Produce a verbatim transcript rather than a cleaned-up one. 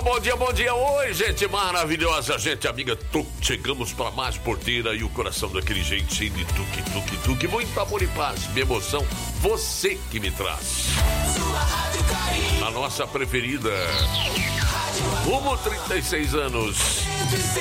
bom dia, bom dia. Oi, gente maravilhosa, gente amiga. Tu, chegamos para mais porteira e o coração daquele jeito cheio de tuque, tuque, tuque. Muito amor e paz, minha emoção, você que me traz. A nossa preferida. Rumo trinta e seis anos.